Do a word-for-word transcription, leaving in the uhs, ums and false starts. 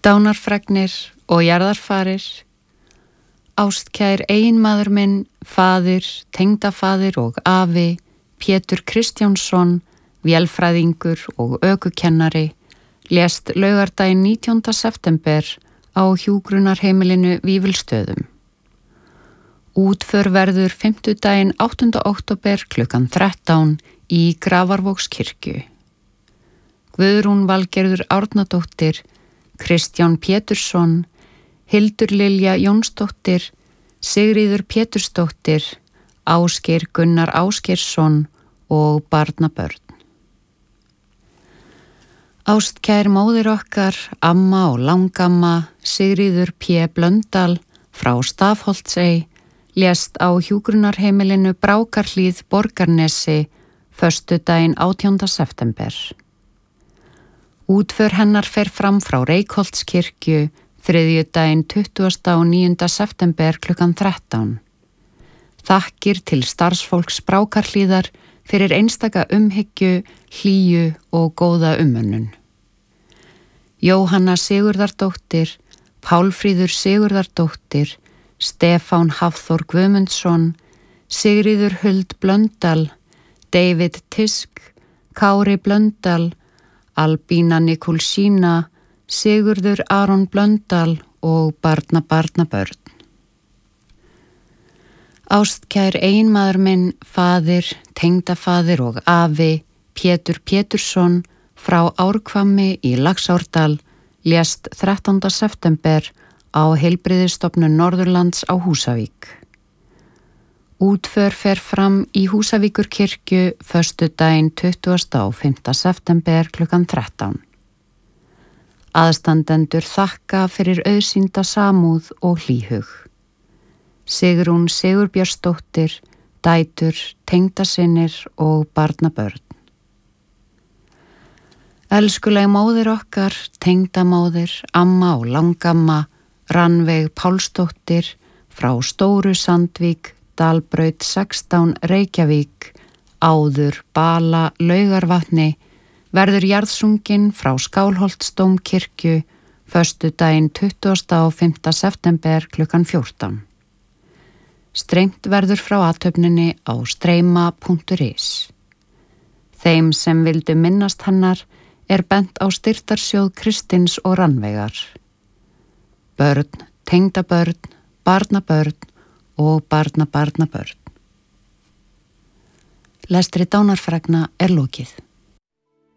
Dánarfregnir og jarðarfarir. Ástkær eiginmaður minn, faðir, tengdafaðir og afi, Pétur Kristjánsson, vélfræðingur og ökukennari, lést laugardaginn nítjánda september á hjúkrunarheimilinu Vífilsstöðum. Útför verður fimmtudaginn áttunda október klukkan þrettán í Grafarvogskirkju. Guðrún Valgerður Árnadóttir, Kristján Pétursson, Hildur Lilja Jónsdóttir, Sigríður Pétursdóttir, Ásgeir Gunnar Ásgeirsson og barnabörn. Ástkær móðir okkar, amma og langamma, Sigríður P. Blöndal frá Stafholtsey, lést á hjúkrunarheimilinu Brákarhlíð Borgarnesi föstudaginn átjánda september. Útför hennar fer fram frá Reykholtskirkju þriðjudaginn tuttugasta og níunda september klukkan þrettán. Þakkir til starfsfólks Brákarhlíðar fyrir einstaka umhyggju, hlýju og góða umönnun. Jóhanna Sigurðardóttir, Pálfríður Sigurðardóttir, Stefán Hafþór Guðmundsson, Sigríður Huld Blöndal, David Tisk, Kári Blöndal, Albína Nikolsína, Sigurður Aron Blöndal og barna barnabörn. Ástkær eiginmaður minn, faðir, tengdafaðir og afi, Pétur Pétursson frá Árhvammi í Laxárdal, lést þrettánda september á Heilbrigðisstofnun Norðurlands á Húsavík. Útför fer fram í Húsavíkurkirkju föstudaginn tuttugasta og fimmta september klukkan þrettán. Aðstandendur þakka fyrir auðsýnda samúð og hlýhug. Sigrún Sigurbjörnsdóttir, dætur, tengdasinir og barnabörn. Elskuleg móðir okkar, tengdamóðir, amma og langamma, Rannveig Pálsdóttir frá Stóru Sandvík, Dalbraut sextán Reykjavík, áður Bala Laugarvatni, verður jarðsungin frá Skálholtsdómkirkju föstudaginn tuttugasta og fimmta september klukkan fjórtán. Streymt verður frá athöfninni á streyma punktur is. Þeim sem vildu minnast hennar er bent á styrktarsjóð Kristins og Rannveigar. Börn, tengdabörn, barnabörn og barnabarnabörn. Lestri dánarfregna er lokið.